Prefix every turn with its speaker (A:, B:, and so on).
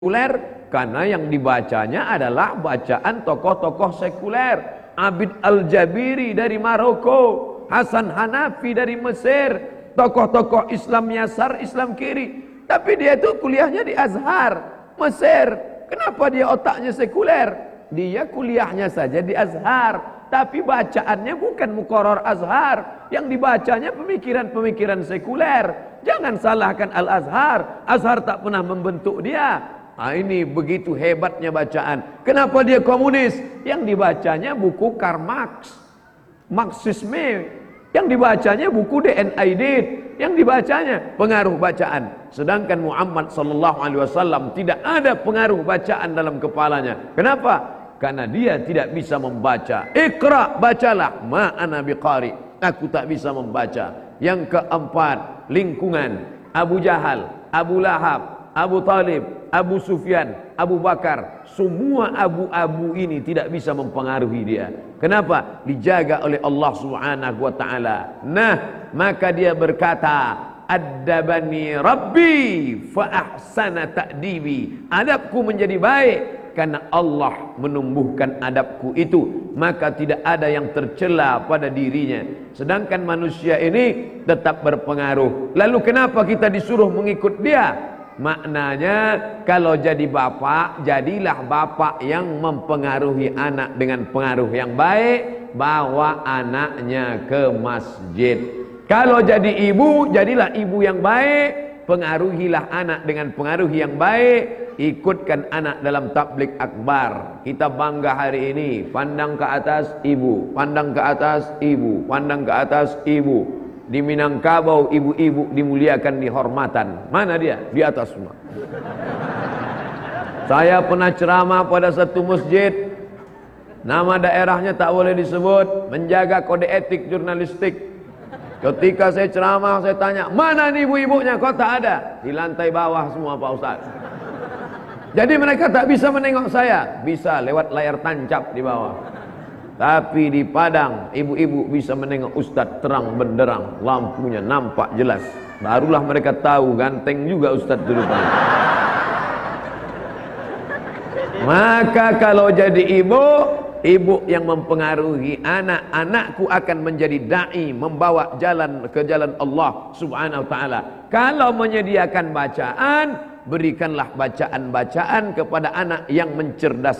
A: sekuler karena yang dibacanya adalah bacaan tokoh-tokoh sekuler. Abid Al-Jabiri dari Maroko, Hasan Hanafi dari Mesir, tokoh-tokoh Islam Yasar, Islam kiri. Tapi dia itu kuliahnya di Azhar, Mesir. Kenapa dia otaknya sekuler? Dia kuliahnya saja di Azhar, tapi bacaannya bukan muqarrar Azhar. Yang dibacanya pemikiran-pemikiran sekuler. Jangan salahkan Al-Azhar. Azhar tak pernah membentuk dia. Ini begitu hebatnya bacaan. Kenapa dia komunis? Yang dibacanya buku Karl Marx, Marxisme. Yang dibacanya buku DNID. Yang dibacanya pengaruh bacaan. Sedangkan Muhammad sallallahu alaihi wasallam tidak ada pengaruh bacaan dalam kepalanya. Kenapa? Karena dia tidak bisa membaca. Iqra, bacalah. Ma ana biqari. Aku tak bisa membaca. Yang keempat, lingkungan. Abu Jahal, Abu Lahab, Abu Talib, Abu Sufyan, Abu Bakar, semua abu-abu ini tidak bisa mempengaruhi dia. Kenapa? Dijaga oleh Allah Subhanahu wa taala. Nah, maka dia berkata, "Addabani Rabbi fa ahsana ta'dibi." Adabku menjadi baik karena Allah menumbuhkan adabku itu, maka tidak ada yang tercela pada dirinya. Sedangkan manusia ini tetap berpengaruh. Lalu kenapa kita disuruh mengikut dia? Maknanya kalau jadi bapak, jadilah bapak yang mempengaruhi anak dengan pengaruh yang baik. Bawa anaknya ke masjid. Kalau jadi ibu, jadilah ibu yang baik. Pengaruhilah anak dengan pengaruh yang baik. Ikutkan anak dalam tabligh akbar. Kita bangga hari ini. Pandang ke atas ibu, pandang ke atas ibu, pandang ke atas ibu. Di Minangkabau ibu-ibu dimuliakan, dihormatan. Mana dia? Di atas semua. Saya pernah ceramah pada satu masjid. Nama daerahnya tak boleh disebut. Menjaga kode etik jurnalistik. Ketika saya ceramah, saya tanya, mana nih ibu-ibunya? Kok tak ada? Di lantai bawah semua Pak Ustaz. Jadi mereka tak bisa menengok saya. Bisa lewat layar tancap di bawah. Tapi di Padang, ibu-ibu bisa menengok Ustadz terang benderang, lampunya nampak jelas. Barulah mereka tahu ganteng juga Ustadz dulu. Maka kalau jadi ibu yang mempengaruhi anak, anakku akan menjadi dai, membawa jalan ke jalan Allah Subhanahu wa taala. Kalau menyediakan bacaan, berikanlah bacaan-bacaan kepada anak yang mencerdaskan